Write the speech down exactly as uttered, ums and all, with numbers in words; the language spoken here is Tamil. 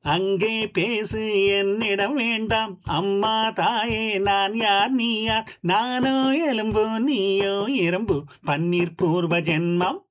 அங்கே பேசு என்னிடம் வேண்டாம் அம்மா தாயே நான் யார் நீ யார் நானோ எலும்பு நீயோ எறும்பு பன்னீர் பூர்வ ஜென்மம்